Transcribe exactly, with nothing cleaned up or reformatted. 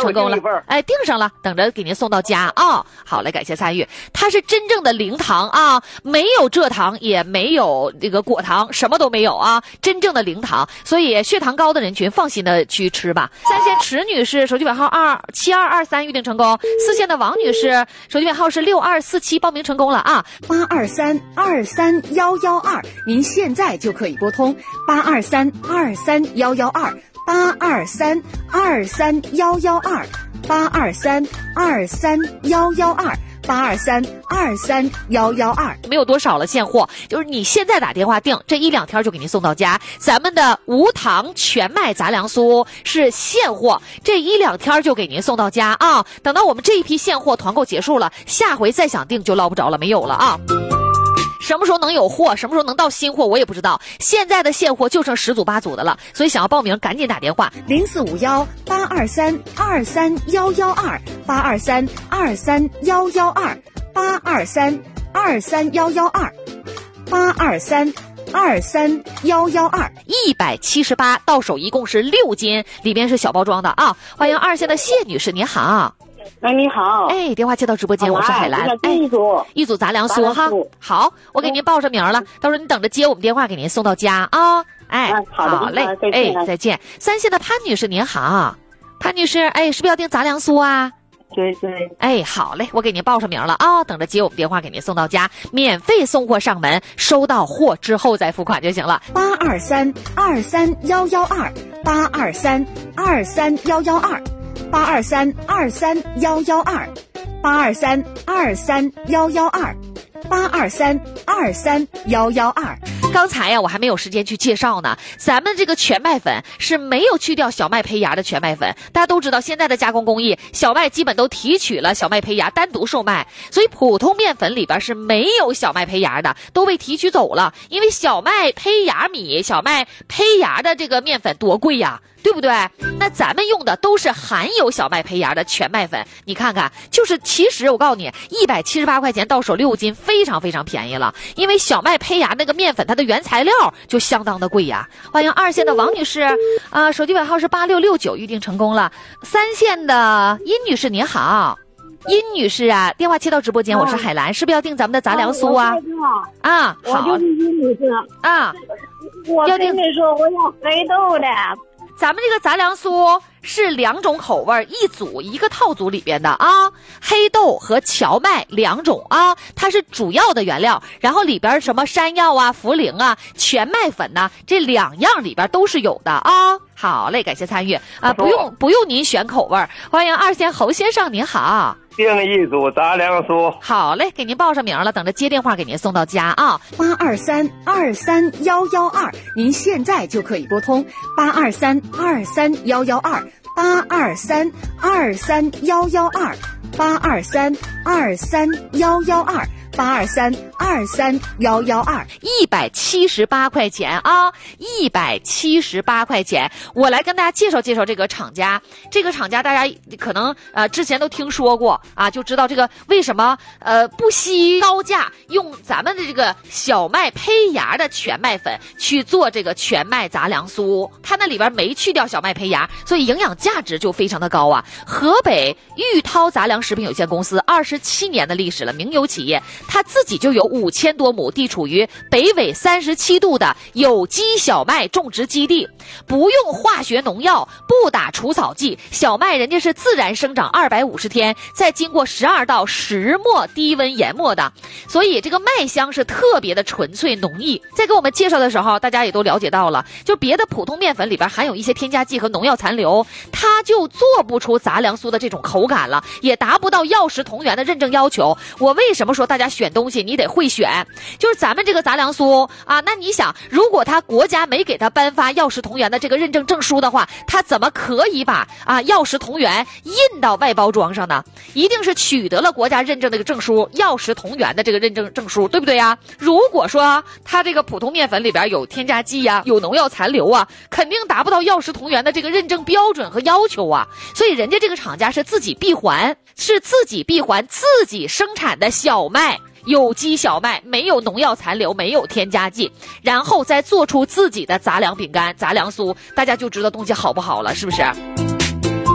成功了，哎，订上了，等着给您送到家啊、哦！好嘞，感谢参与。它是真正的零糖啊，没有蔗糖，也没有这个果糖，什么都没有啊，真正的零糖，所以血糖高的人群放心的去吃吧。三线池女士手机尾号二七二二三预定成功，四线的王女士手机尾号是六二四七报名成功了啊， 八二三二三幺幺二，您现在就可以拨通八二三二三幺幺二。八二三二三幺幺二，八二三二三幺幺二，八二三二三幺幺二， 没有多少了，现货就是你现在打电话订，这一两天就给您送到家。咱们的无糖全麦杂粮酥是现货，这一两天就给您送到家啊！等到我们这一批现货团购结束了，下回再想订就捞不着了，没有了啊！什么时候能有货，什么时候能到新货我也不知道，现在的现货就剩十组八组的了，所以想要报名赶紧打电话零四五幺八二三二三幺幺二，八二三二三幺幺二，八二三二三幺幺二，八二三二三幺幺二， 一百七十八，到手一共是六斤，里边是小包装的啊！欢迎二线的谢女士，您好。 哎，你好！ 哎，电话接到直播间，我是海兰。 哎，一组一组杂粮酥哈。好，我给您报上名了，到时候你等着接我们电话，给您送到家啊。哎， 好的， 好嘞，哎，再见。三线的潘女士您好，潘女士，哎，是不是要订杂粮酥啊？ 对对。 哎，好嘞，我给您报上名了啊，等着接我们电话，给您送到家，免费送货上门，收到货之后再付款就行了。 八二三二三幺幺二，八二三二三幺幺二。八二三二三幺幺二，八二三二三幺幺二，八二三二三幺幺二。 刚才呀，我还没有时间去介绍呢。咱们这个全麦粉是没有去掉小麦胚芽的全麦粉。大家都知道，现在的加工工艺，小麦基本都提取了小麦胚芽，单独售卖，所以普通面粉里边是没有小麦胚芽的，都被提取走了。因为小麦胚芽米、小麦胚芽的这个面粉多贵呀，对不对？那咱们用的都是含有小麦胚芽的全麦粉，你看看，就是其实我告诉你，一百七十八块钱到手六斤，非常非常便宜了。因为小麦胚芽那个面粉，它的原材料就相当的贵呀。欢迎二线的王女士，啊、呃，手机尾号是八六六九，预定成功了。三线的殷女士您好，殷女士啊，电话接到直播间，我是海兰，是不是要订咱们的杂粮酥啊？啊， 我就是殷女士啊， 我跟你说，我要黑豆的。 咱们这个杂粮酥是两种口味一组一个套组里边的啊，黑豆和荞麦两种啊，它是主要的原料，然后里边什么山药啊、茯苓啊、全麦粉呐、啊，这两样里边都是有的啊。好嘞，感谢参与啊，不用不用您选口味。欢迎二线侯先生，您好。 订一组杂粮酥。 好嘞，给您报上名了，等着接电话给您送到家啊。 八二三二三幺幺二，您现在就可以拨通八二三二三幺幺二，八二三二三幺幺二，八二三二三幺幺二。八二三二三幺幺二， 一百七十八块钱啊，一百七十八块钱。我来跟大家介绍介绍这个厂家。这个厂家大家可能呃之前都听说过啊，就知道这个为什么呃不惜高价用咱们的这个小麦胚芽的全麦粉去做这个全麦杂粮酥。它那里边没去掉小麦胚芽，所以营养价值就非常的高啊。河北玉涛杂粮食品有限公司二十七年的历史了，名有企业。它自己就有五千多亩地处于北纬三十七度的有机小麦种植基地，不用化学农药，不打除草剂，小麦人家是自然生长二百五十天，再经过十二道石磨低温研磨的，所以这个麦香是特别的纯粹浓郁。在给我们介绍的时候，大家也都了解到了，就别的普通面粉里边含有一些添加剂和农药残留，它就做不出杂粮酥的这种口感了，也达不到药食同源的认证要求。我为什么说大家选东西你得会选，就是咱们这个杂粮酥啊，那你想，如果他国家没给他颁发药食同源的这个认证证书的话，他怎么可以把啊药食同源印到外包装上呢？一定是取得了国家认证的这个证书，药食同源的这个认证证书，对不对呀？如果说他这个普通面粉里边有添加剂呀、啊，有农药残留啊，肯定达不到药食同源的这个认证标准和要求啊。所以人家这个厂家是自己闭环，是自己闭环自己生产的小麦。有机小麦，没有农药残留，没有添加剂，然后再做出自己的杂粮饼干、杂粮酥，大家就知道东西好不好了，是不是？